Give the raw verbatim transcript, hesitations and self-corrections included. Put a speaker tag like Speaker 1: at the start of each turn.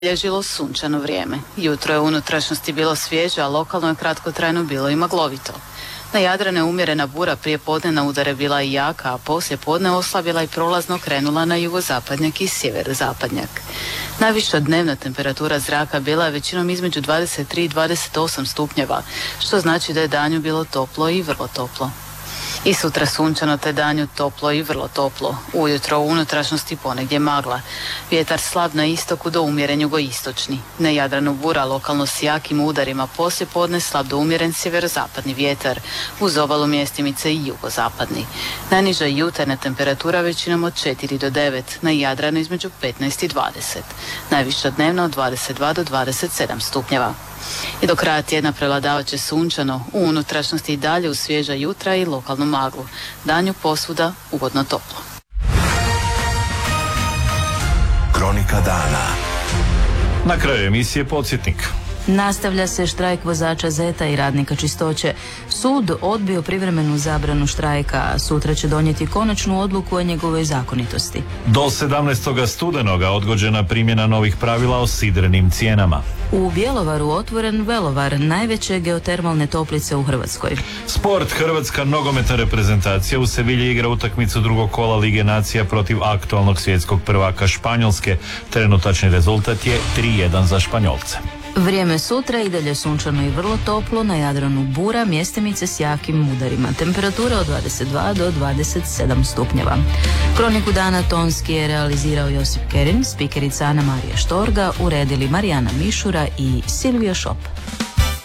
Speaker 1: Bilježilo sunčano vrijeme. Jutro je u unutrašnjosti bilo svježe, a lokalno je kratkotrajno bilo i maglovito. Na Jadranu je umjerena bura, prije podne na udare bila i jaka, a poslije podne oslabila i prolazno krenula na jugozapadnjak i sjeverozapadnjak. Najviša dnevna temperatura zraka bila je većinom između dvadeset tri i dvadeset osam stupnjeva, što znači da je danju bilo toplo i vrlo toplo. I sutra sunčano, te danju toplo i vrlo toplo. Ujutro u unutrašnjosti ponegdje magla. Vjetar slab na istoku do umjeren jugoistočni. Na Jadranu bura, lokalno s jakim udarima, poslije podne slab do umjeren sjeverozapadni vjetar. Uz obalu mjestimice i jugozapadni. Najniža jutarnja temperatura većinom od četiri do devet. Na Jadranu između petnaest i dvadeset. Najviša dnevna od dvadeset dva do dvadeset sedam stupnjeva. I do kraja tjedna prevladavat će sunčano, u unutrašnjosti i dalje uz svježa jutra i lokalnu maglu. Danju posvuda ugodno toplo.
Speaker 2: Kronika dana.
Speaker 3: Na kraju emisije podsjetnik.
Speaker 4: Nastavlja se štrajk vozača Zeta i radnika čistoće. Sud odbio privremenu zabranu štrajka, a sutra će donijeti konačnu odluku o njegovoj zakonitosti.
Speaker 3: Do sedamnaestog studenoga odgođena primjena novih pravila o sidrenim cijenama.
Speaker 4: U Bjelovaru otvoren Velovar, najveće geotermalne toplice u Hrvatskoj.
Speaker 3: Sport. Hrvatska nogometna reprezentacija u Sevilji igra utakmicu drugog kola Lige nacija protiv aktualnog svjetskog prvaka Španjolske. Trenutačni rezultat je tri jedan za Španjolce.
Speaker 4: Vrijeme sutra i dalje sunčano i vrlo toplo, na Jadranu bura, mjestimice s jakim udarima. Temperatura od dvadeset dva do dvadeset sedam stupnjeva. Kroniku dana tonski je realizirao Josip Kerin, spikerica Ana Marija Štorga, uredili Marijana Mišura i Silvio Šop.